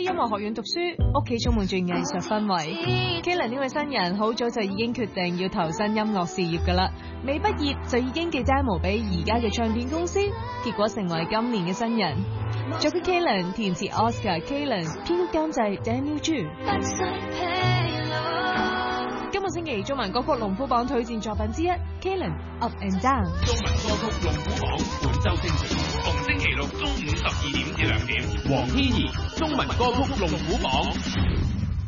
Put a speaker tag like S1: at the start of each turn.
S1: 音樂學院讀書，屋企充滿住藝術氛圍。Kalen 呢位新人好早就已經決定要投身音樂事業㗎啦，未畢業就已經寄 demo 俾而家嘅唱片公司，結果成為今年嘅新人。作曲 Kalen， 填詞 Oscar Kalen， 編曲監製 Daniel Zhu。今個星期中文歌曲龍虎榜推薦作品之一 Kalen Up and Down。
S2: 中文歌曲龍虎榜本周精選，逢星期六中午12點至2點，黃天怡中文歌曲龍虎榜。